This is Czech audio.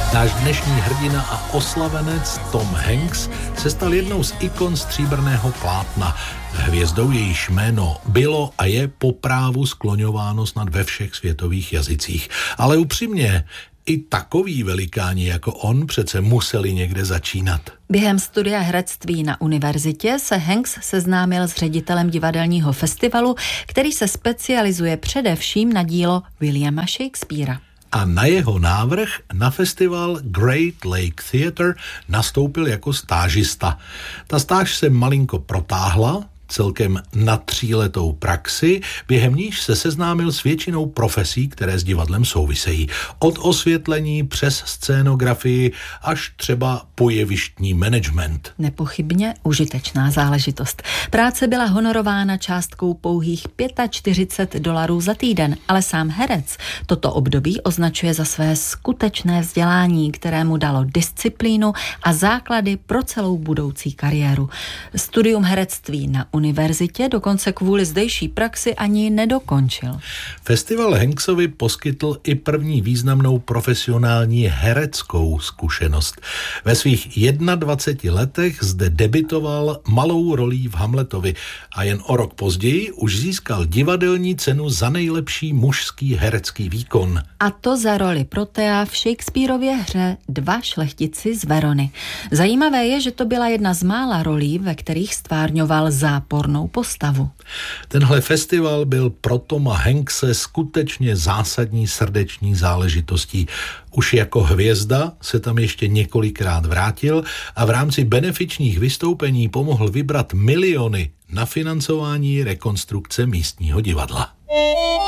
Náš dnešní hrdina a oslavenec Tom Hanks se stal jednou z ikon stříbrného plátna. Hvězdou, jejíž jméno bylo a je po právu skloňováno snad ve všech světových jazycích. Ale upřímně, i takoví velikáni jako on přece museli někde začínat. Během studia herectví na univerzitě se Hanks seznámil s ředitelem divadelního festivalu, který se specializuje především na dílo Williama Shakespearea. A na jeho návrh na festival Great Lake Theatre nastoupil jako stážista. Ta stáž se malinko protáhla, celkem na 3letou praxi, během níž se seznámil s většinou profesí, které s divadlem souvisejí. Od osvětlení přes scénografii až třeba po jevištní management. Nepochybně užitečná záležitost. Práce byla honorována částkou pouhých $45 za týden, ale sám herec toto období označuje za své skutečné vzdělání, které mu dalo disciplínu a základy pro celou budoucí kariéru. Studium herectví na univerzitě dokonce kvůli zdejší praxi ani nedokončil. Festival Hanksovi poskytl i první významnou profesionální hereckou zkušenost. Ve svých 21 letech zde debitoval malou rolí v Hamletovi a jen o rok později už získal divadelní cenu za nejlepší mužský herecký výkon. A to za roli Protea v Shakespearově hře Dva šlechtici z Verony. Zajímavé je, že to byla jedna z mála rolí, ve kterých stvárňoval zápornou postavu. Tenhle festival byl pro Toma Hankse skutečně zásadní srdeční záležitostí. Už jako hvězda se tam ještě několikrát vrátil a v rámci benefičních vystoupení pomohl vybrat miliony na financování rekonstrukce místního divadla.